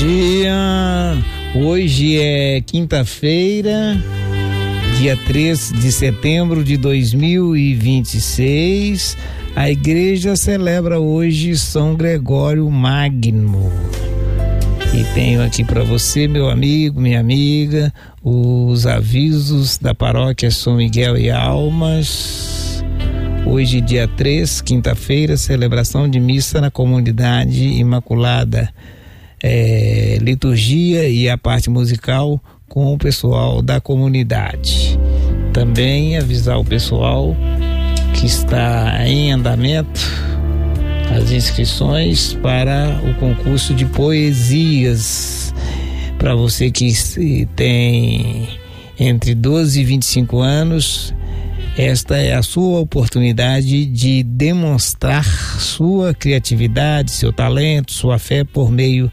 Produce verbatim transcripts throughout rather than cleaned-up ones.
dia. Hoje é quinta-feira, dia três de setembro de dois mil e vinte e seis. A igreja celebra hoje São Gregório Magno. E tenho aqui para você, meu amigo, minha amiga, os avisos da paróquia São Miguel e Almas. Hoje, dia três, quinta-feira, celebração de missa na comunidade Imaculada. É, liturgia e a parte musical com o pessoal da comunidade. Também avisar o pessoal que está em andamento as inscrições para o concurso de poesias. Para você que tem entre doze e vinte e cinco anos, esta é a sua oportunidade de demonstrar sua criatividade, seu talento, sua fé por meio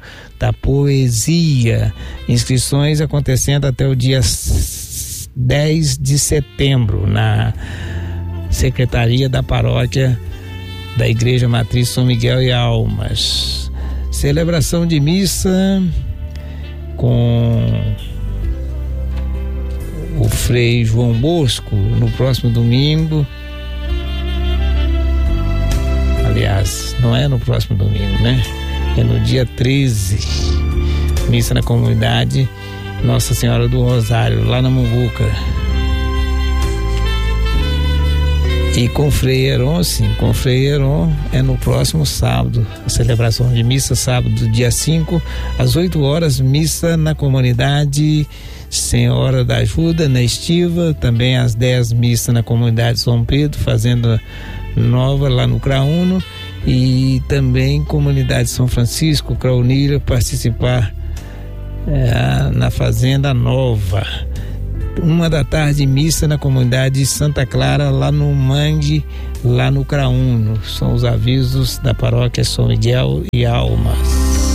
da poesia. Inscrições acontecendo até o dia dez de setembro na Secretaria da Paróquia da Igreja Matriz São Miguel e Almas. Celebração de missa com o Frei João Bosco no próximo domingo. Aliás, não é no próximo domingo, né? É no dia treze. Missa na comunidade Nossa Senhora do Rosário, lá na Mumbuca. E com Frei Heron, sim, com Frei Heron é no próximo sábado. A celebração de missa, sábado, dia cinco, às oito horas, missa na comunidade Senhora da Ajuda, na Estiva. Também às dez, missa na comunidade São Pedro, Fazenda Nova, lá no Craúno. E também comunidade São Francisco, Craunilha, participar é, na Fazenda Nova. Uma da tarde, missa na comunidade Santa Clara, lá no Mangue, lá no Craúno. São os avisos da paróquia São Miguel e Almas.